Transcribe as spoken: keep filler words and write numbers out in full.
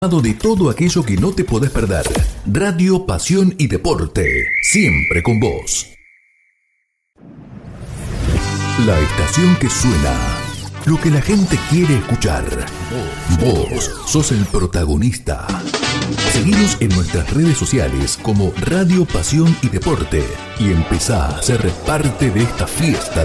De todo aquello que no te podés perder. Radio, pasión y deporte. Siempre con vos. La estación que suena. Lo que la gente quiere escuchar. Vos sos el protagonista. Seguinos en nuestras redes sociales como Radio, Pasión y Deporte. Y empezá a ser parte de esta fiesta